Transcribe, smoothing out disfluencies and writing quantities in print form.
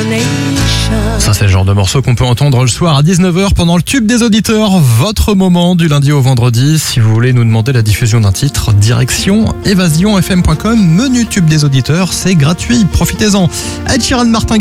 Ça, c'est le genre de morceau qu'on peut entendre le soir à 19h pendant le tube des auditeurs. Votre moment du lundi au vendredi. Si vous voulez nous demander la diffusion d'un titre, direction évasionfm.com, menu tube des auditeurs, c'est gratuit. Profitez-en. Ed Sheeran, Martin